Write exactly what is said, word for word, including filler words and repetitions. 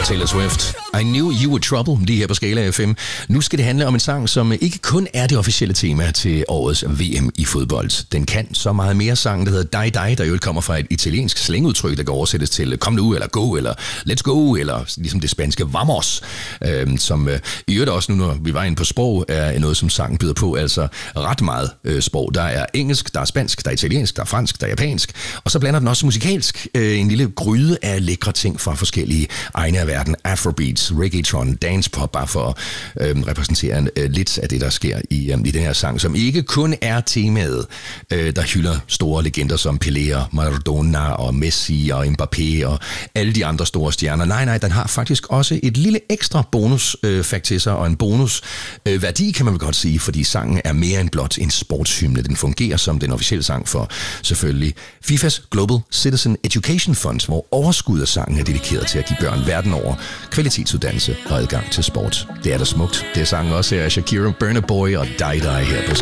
Taylor Swift. I knew you were trouble, lige her på Skala F M. Nu skal det handle om en sang, som ikke kun er det officielle tema til årets V M i fodbold. Den kan så meget mere. Sangen, der hedder Die Die, der jo kommer fra et italiensk slangudtryk, der kan oversættes til kom nu, eller go, eller let's go, eller ligesom det spanske vamos, øh, som øh, i øvrigt også nu, når vi var inde på sprog, er noget, som sangen byder på, altså ret meget øh, sprog. Der er engelsk, der er spansk, der er italiensk, der er fransk, der er japansk, og så blander den også musikalsk øh, en lille gryde af lækre ting fra forskellige egne af verden. Afrobeats, reggaeton, dancepop, bare for at øh, repræsentere øh, lidt af det, der sker i, øh, i den her sang, som ikke kun er temaet, øh, der hylder store legender som Pelé og Maradona og Messi og Mbappé og alle de andre store stjerner. Nej, nej, den har faktisk også et lille ekstra bonus øh, fakt til sig, og en bonus øh, værdi, kan man vel godt sige, fordi sangen er mere end blot en sportshymne. Den fungerer som den officielle sang for selvfølgelig FIFAs Global Citizen Education Fund, hvor overskud af sangen er dedikeret til at give børn verden over kvalitetsuddannelse og adgang til sport. Det er da smukt. Det er sangen også af Shakira, Burna Boy og Die Die her på